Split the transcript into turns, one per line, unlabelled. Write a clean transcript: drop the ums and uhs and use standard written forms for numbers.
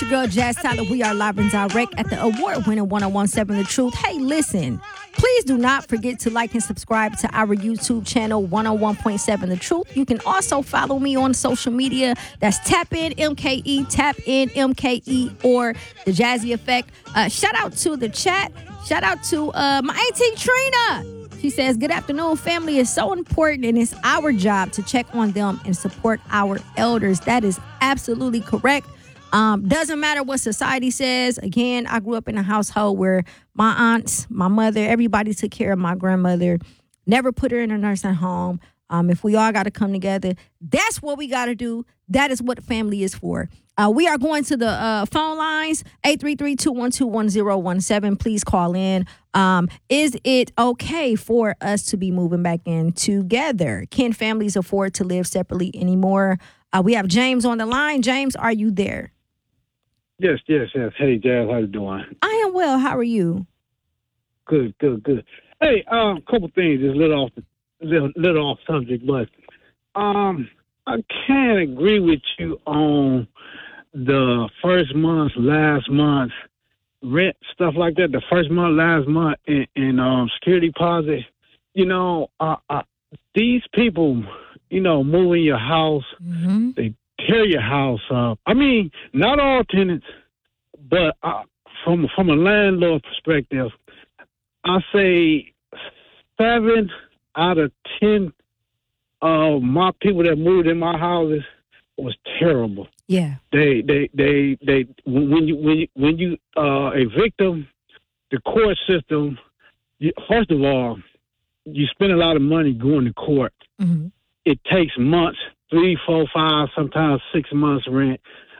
your girl, Jazz Tyler. We are live and direct at the award-winning 1017 The Truth. Hey, listen, please do not forget to like and subscribe to our YouTube channel, 101.7 The Truth. You can also follow me on social media. That's Tap In MKE, or The Jazzy Effect. Shout out to the chat. Shout out to my auntie Trina. She says, good afternoon, family is so important, and it's our job to check on them and support our elders. That is absolutely correct. Doesn't matter what society says. Again, I grew up in a household where my aunts, my mother, everybody took care of my grandmother, never put her in a nursing home. If we all got to come together, that's what we got to do. That is what family is for. We are going to the phone lines, 833-212-1017. Please call in. Is it okay for us to be moving back in together? Can families afford to live separately anymore? We have James on the line. James, are you there?
Yes. Hey, Jazz, how you doing?
I am well. How are you?
Good. Hey, couple things, just little off subject, but I can't agree with you on the first month, last month rent, stuff like that. The first month, last month, and security deposit. These people, move in your house.
Mm-hmm.
They tear your house up. I mean, not all tenants, but from a landlord perspective, I say 7 out of 10 of my people that moved in my houses was terrible.
Yeah.
They when you a victim, the court system, first of all, you spend a lot of money going to court.
Mm-hmm.
It takes months, 3, 4, 5, sometimes 6 months rent.